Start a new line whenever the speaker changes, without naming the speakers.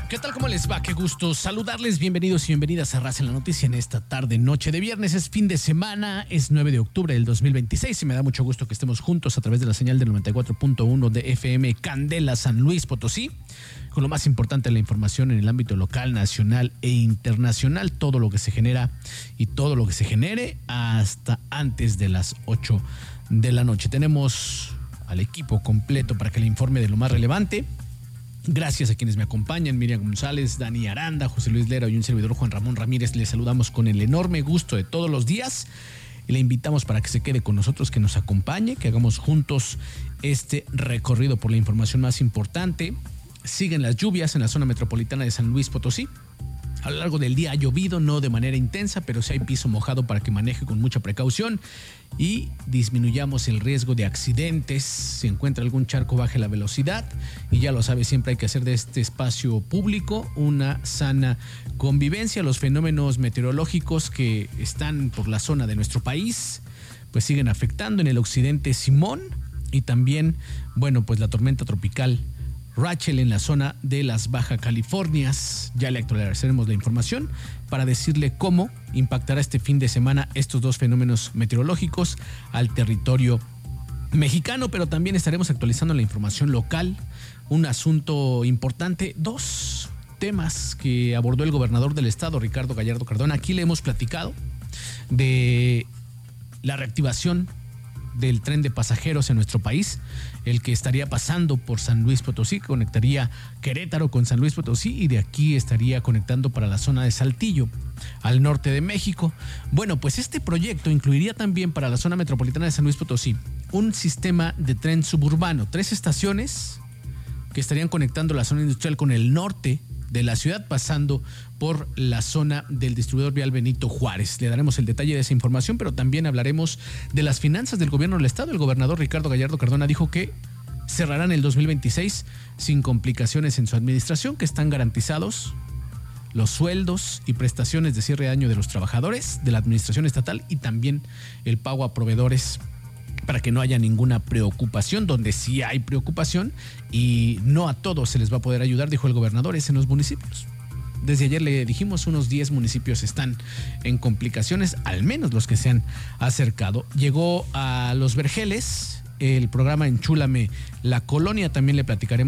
¿Qué tal? ¿Cómo les va? Qué gusto saludarles. Bienvenidos y bienvenidas a Raza en la Noticia en esta tarde, noche de viernes. Es fin de semana, es 9 de octubre del 2026 y me da mucho gusto que estemos juntos a través de la señal del 94.1 de FM Candela San Luis Potosí, con lo más importante de la información en el ámbito local, nacional e internacional, todo lo que se genera y todo lo que se genere hasta antes de las 8 de la noche. Tenemos al equipo completo para que le informe de lo más relevante. Gracias a quienes me acompañan, Miriam González, Dani Aranda, José Luis Lera y un servidor Juan Ramón Ramírez. Les saludamos con el enorme gusto de todos los días y le invitamos para que se quede con nosotros, que nos acompañe, que hagamos juntos este recorrido por la información más importante. Siguen las lluvias en la zona metropolitana de San Luis Potosí. A lo largo del día ha llovido, no de manera intensa, pero sí hay piso mojado para que maneje con mucha precaución y disminuyamos el riesgo de accidentes. Si encuentra algún charco, baje la velocidad y ya lo sabe, siempre hay que hacer de este espacio público una sana convivencia. Los fenómenos meteorológicos que están por la zona de nuestro país pues siguen afectando. En el occidente, Simón, y también, bueno, pues la tormenta tropical Rachel en la zona de las Baja Californias. Ya le actualizaremos la información para decirle cómo impactará este fin de semana estos dos fenómenos meteorológicos al territorio mexicano, pero también estaremos actualizando la información local, un asunto importante, dos temas que abordó el gobernador del estado, Ricardo Gallardo Cardona. Aquí le hemos platicado de la reactivación del tren de pasajeros en nuestro país, el que estaría pasando por San Luis Potosí, conectaría Querétaro con San Luis Potosí y de aquí estaría conectando para la zona de Saltillo, al norte de México. Bueno, pues este proyecto incluiría también para la zona metropolitana de San Luis Potosí un sistema de tren suburbano, 3 estaciones que estarían conectando la zona industrial con el norte de la ciudad, pasando por la zona del distribuidor vial Benito Juárez. Le daremos el detalle de esa información, pero también hablaremos de las finanzas del gobierno del estado. El gobernador Ricardo Gallardo Cardona dijo que cerrarán el 2026 sin complicaciones en su administración, que están garantizados los sueldos y prestaciones de cierre de año de los trabajadores de la administración estatal y también el pago a proveedores, para que no haya ninguna preocupación. Donde sí hay preocupación y no a todos se les va a poder ayudar, dijo el gobernador, es en los municipios. Desde ayer le dijimos, unos 10 municipios están en complicaciones, al menos los que se han acercado. Llegó a Los Vergeles el programa Enchúlame la Colonia, también le platicaremos